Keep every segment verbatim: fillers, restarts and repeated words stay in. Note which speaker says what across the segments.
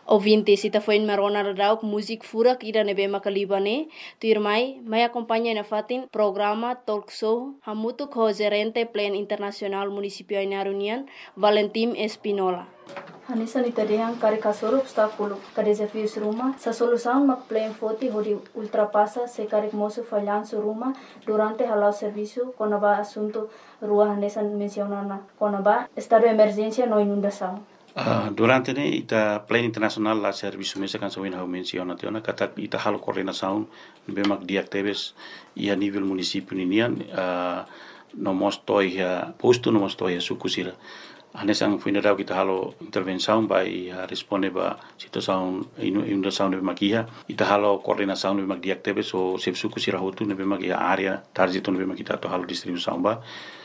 Speaker 1: Ouvintes, ita foi marona radau música fura ira nebe makalibane, tu irmai, mai acompanha na fatin programa talk show hamutu ko gerente plan internasional municipio Inarunian, Valentim Espinola. Hanisa nitadehang kari kasoro obstáculo, ka desafios ruma, sa solução mak plan foti hodi ultrapassa se kari moço falhanço ruma durante halau serviço quando ba assunto rua hanesa mencionana, quando ba estado de emergência no inundação.
Speaker 2: Uh, durante ne ita plan internasional la serviço mesa kan sawin hau menciona tiona kata ita halo coordenação bemak diactebes e a nível município ninian uh, no mostoi ya posto no mostoi ya sukusira anesang funeral kita halo intervenção vai uh, responde ba situação inundação de makia ita halo coordenação bemak diactebes o sep sukusira hotu ne bemak ya area target no bemak kita to halo distribuição ba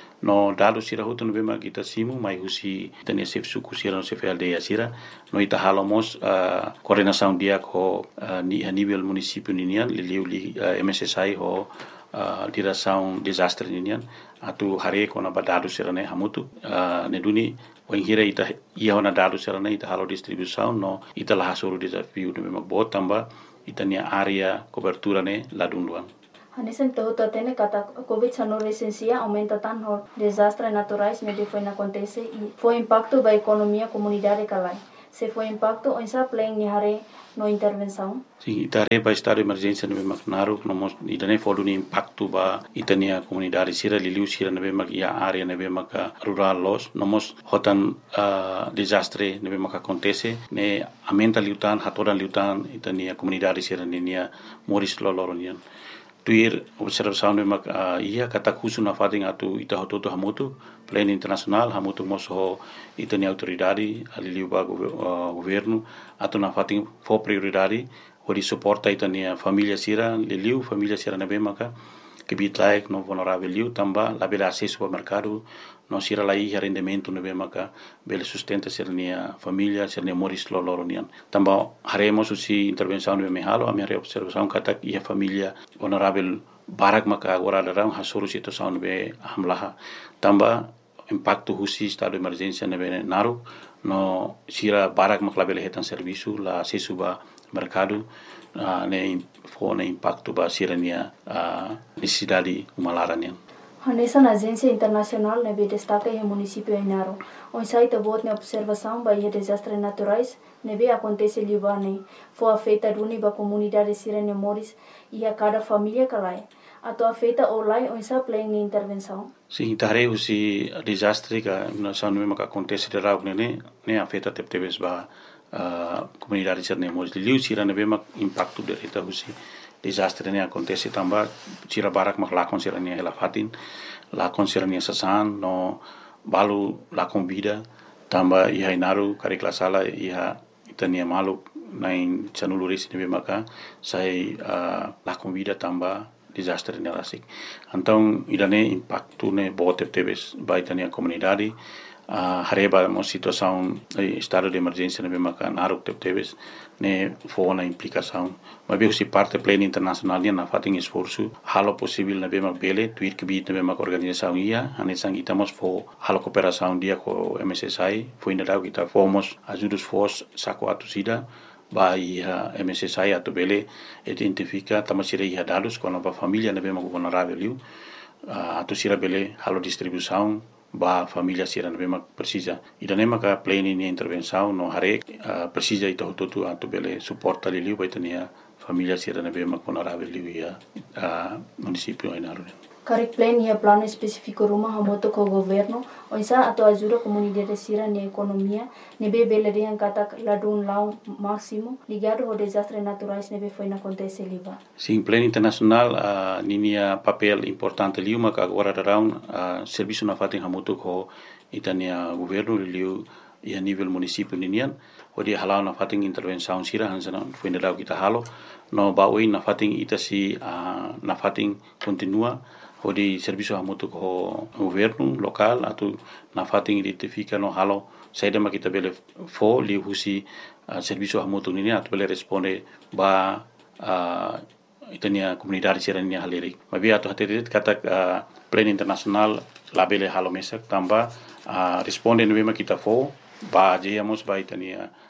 Speaker 2: no dado sira hutu no bema kita simu mai husi tene sef suku sira no sef aldeia sira no ita halomos uh, coordenação dia ko uh, ni a nível município ninian li li uh, M S S I ho uh, direção desastre ninian atu hare ko na badado sira ne hamutu uh, ne duni o ingira ita ia ona dado sira ne ita halo distribuição no ita la hasuru desafio no bema botamba ita ni area cobertura ne la dunduan.
Speaker 1: Hanesan tahu tatene kata COVID dezenove licencia aumenta tanto desastres naturais medio foi na acontece e foi impacto ba economia comunidade kalai. Se foi impacto o insa plan ni hare no intervenção.
Speaker 2: Sim, itare ba estado de emergência no bemak naru no mos idane fodu ni impacto ba itania comunidade sira liliu sira no bemak ia area no bemak rural los no mos hotan uh, desastre no bemak acontece ne aumenta liutan hatoran liutan itania comunidade sira nia moris loloronian. Tuir observação de mak uh, ia kata kusu na fating atu ita hototo hamutu plan internasional hamutu moso itani autoridade ali ba uh, governo atu na fating fo prioridade hori suporta itani família sira liliu família sira na bemaka que bitlaik no vulnerável liu tamba la bela acesso ao mercado no sira la ia rendimento no bemaka bela sustenta sira nia família sira nia moris loloronian tamba haremos usi intervenção no mehalo a minha observação kata ia família vulnerável barak maka agora darang hasuru situação no be hamlaha tamba impacto husi estado de emergência no be naru no sira barak maka bela hetan serviço la acesso ba mercado uh, ne fo ne impacto ba sira nia uh, necessidade umalaranian.
Speaker 1: Hanesa na agência internacional nebe destaca em município Ainaro. O site vote na observação ba ia desastres naturais nebe acontece libane. Foi afetada duni ba comunidade sirene moris e a cada família calai. Ato afeta olai o sa plan ni intervenção.
Speaker 2: Sim, tare usi desastre ka na sanu ma acontece de rau ne ne afeta tep tebes ba uh, comunidade sirene moris liu sirene be ma impacto de reta usi desastre ne acontece tamba sira barak mak lakon sira ne hela fatin lakon sira ne sasan no balu lakon vida tamba iha inaru karikla sala iha itania malu nain chanuluris ne maka sai uh, lakon vida tamba desastre ne rasik então idane impacto ne bote tebes ba itania comunidade Uh, hareba mo situação eh, estado de emergência ne maka naruk tep tebes ne fo na implicação mas bem se parte pleno internacional na fating esforço halo possível na bema bele tuir que bit na bema organização ia anesang itamos fo halo cooperação dia com M S S I foi na dau kita fomos ajudos fos saco atusida ba ia M S S I atu bele identifica tamasira ia dados com a família na bema vulnerável uh, atusira bele halo distribuição ba família sira na bema precisa idane maka plane ni intervenção no hare uh, precisa ito tutu atu bele suporta liliu ba itania família sira na bema vulnerável liu ia uh, município Ainaro.
Speaker 1: Karek plan ia plano específico rumah hamoto ko governo oisa ato ajuda comunidade sira ni economia nebe bele de kata ladun lau máximo ligado ao desastres naturais nebe foi na acontece liva.
Speaker 2: Sim, plano internacional uh, ninia papel importante liu maka agora darão uh, serviço na fatin hamoto ko itania governo liu ia nível município ninian odi halau na fatin intervenção sira hansana foi na kita halo no baui na fatin itasi uh, na fatin continua odi serviço hamoto ko governo local atu na fatin identifica no halo saida makita bele fo li husi uh, serviço hamoto nini atu bele responde ba uh, itania comunidade sirania haleri mabi atu haterit kata uh, plan international labele halo mesak tamba uh, responde no bema kita fo ba jeyamos ba itania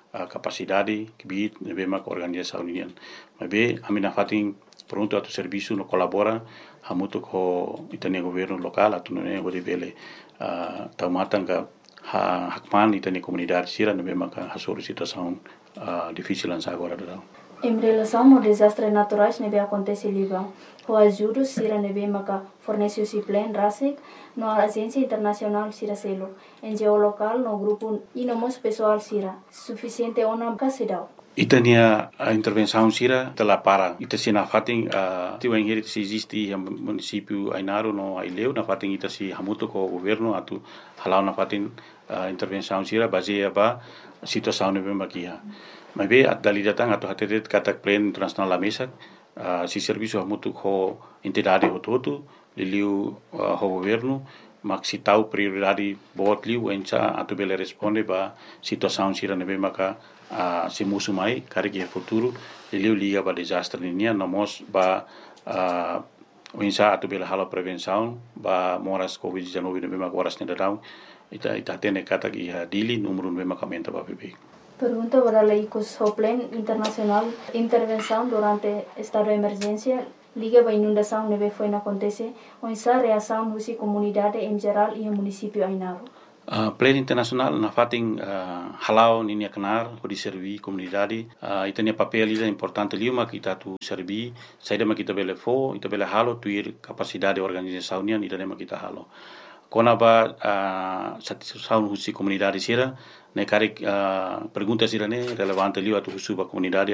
Speaker 2: uh, capacidade que bit nebe mak organização union. Mas be amina fatin pronto atu serviço no colabora hamutu ko itania governo local atu ne gode bele uh, taumatanga ha hakman itania comunidade sira nebe mak hasuru situação uh, difícil ansa agora dado.
Speaker 1: Em relação ao desastres naturais nebe acontece Líbano, o ajuda sira nebe maka fornece o plan rasik no agência internacional sira selo, em geolocal no grupo e no mos pessoal sira, suficiente ona kasidau.
Speaker 2: Itania a intervenção sira tela para ita sina fating a uh, tiwa ingeri se existe o município Ainaro no Aileu na fating ita si hamuto ko governo atu halau na fating uh, intervenção sira baseia ba situação nebe makia. Mas be at dali datang atau hatetet katak plan internasional la mesa uh, si serviço hamutu ko entidade hototu liliu uh, ho governo mak si tau prioridade bot liu encha atu bele responde ba situação sira nebe maka uh, si musu mai kari ke futuro liliu liga ba desastre ninia namos ba uh, encha atu bele hala prevenção ba moras covid dezenove nebe maka horas nedadau ita ita tene katak iha dili número nebe maka menta ba bebe.
Speaker 1: Pergunta para la I C O S o Plan Internacional Intervenção durante estado de emergência liga para inundação neve foi na acontece ou essa reação da comunidade em geral e o município Ainaro.
Speaker 2: Uh, Plan Internacional na fating uh, halau ninia kenar ko di servi comunidade uh, itania papel ida importante liuma kita tu servi saida ma kita bele fo ita bele halo tuir capacidade organização nia ida ma kita halo kona ba uh, satisfação husi comunidade sira ne kari uh, pergunta sira ne relevante liu atu husu ba comunidade